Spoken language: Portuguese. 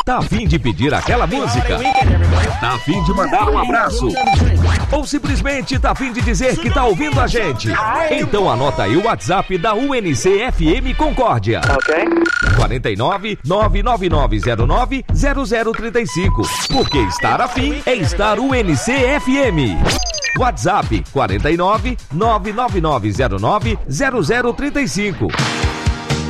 Tá a fim de pedir aquela música? Tá a fim de mandar um abraço? Ou simplesmente tá a fim de dizer que tá ouvindo a gente? Então anota aí o WhatsApp da UNC FM Concórdia. Ok. 49 99909 0035. Porque estar afim é estar UNC FM. WhatsApp 49 99909 0035.